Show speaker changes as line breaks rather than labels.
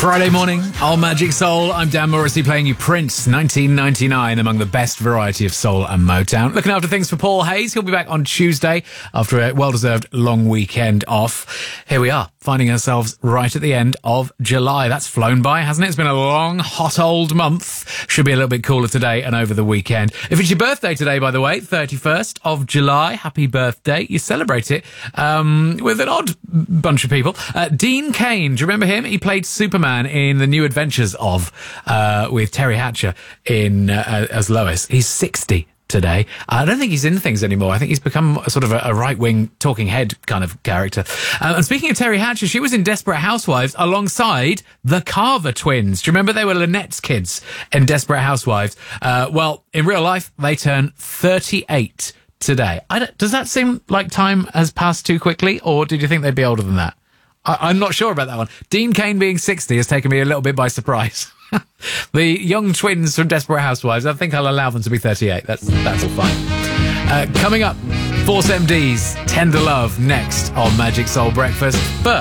Friday morning on Magic Soul. I'm Dan Morrissey playing you Prince, 1999, among the best variety of soul and Motown. Looking after things for Paul Hayes. He'll be back on Tuesday after a well-deserved long weekend off. Here we are, finding ourselves right at the end of July. That's flown by, hasn't it? It's been a long, hot old month. Should be a little bit cooler today and over the weekend. If it's your birthday today, by the way, 31st of July, happy birthday. You celebrate it with an odd bunch of people. Dean Cain, do you remember him? He played Superman in The New Adventures of, with Terry Hatcher as Lois. He's 60 today. I don't think he's in things anymore. I think he's become a sort of a right-wing talking head kind of character. And speaking of Terry Hatcher, she was in Desperate Housewives alongside the Carver twins. Do you remember they were Lynette's kids in Desperate Housewives? Well, in real life, they turn 38 today. Does that seem like time has passed too quickly, or did you think they'd be older than that? I'm not sure about that one. Dean Cain being 60 has taken me a little bit by surprise. The young twins from Desperate Housewives, I think I'll allow them to be 38. That's all fine. Coming up, Force MD's Tender Love next on Magic Soul Breakfast. First,